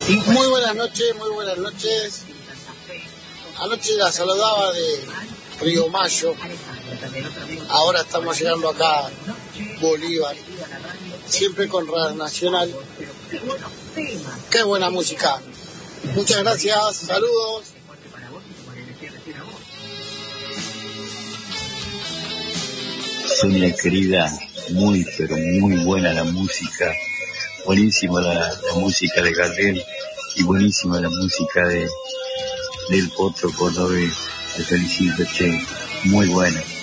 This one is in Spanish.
Muy buenas noches, muy buenas noches. Anoche la saludaba de Río Mayo. Ahora estamos llegando acá a Bolívar. Siempre con Radio Nacional. Qué buena música. Muchas gracias, saludos. Sonia querida, muy pero muy buena la música, buenísima la música de Gardel y buenísima la música del Potro Cordobés. Te felicito, che, muy buena.